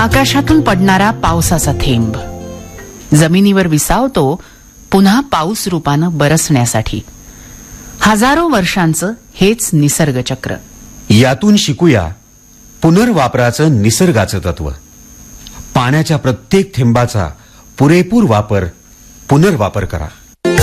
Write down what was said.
आकाशातून पडणारा पावसाचा थेंब जमिनीवर विसावतो पुन्हा पाऊस रूपानं बरसण्यासाठी. हजारो वर्षांचं हेच निसर्गचक्र. यातून शिकूया पुनर्वापराचं निसर्गाचं तत्व. पाण्याच्या प्रत्येक थेंबाचा पुरेपूर वापर, पुनर्वापर करा.